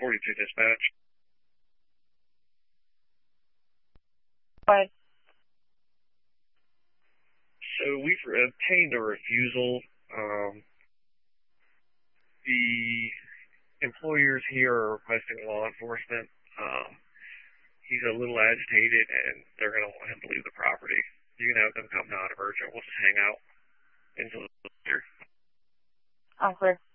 42 dispatch. But So we've obtained a refusal. The employers here are requesting law enforcement. He's a little agitated, and they're going to want him to leave the property. You can have them come non-emergent. We'll just hang out until later. offer.